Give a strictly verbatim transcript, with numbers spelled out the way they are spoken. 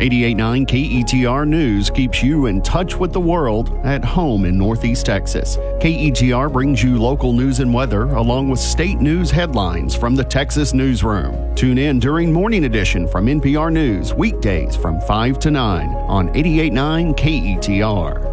eighty-eight point nine K E T R News keeps you in touch with the world at home in Northeast Texas. K E T R brings you local news and weather along with state news headlines from the Texas newsroom. Tune in during Morning Edition from N P R News weekdays from five to nine on eighty-eight point nine K E T R.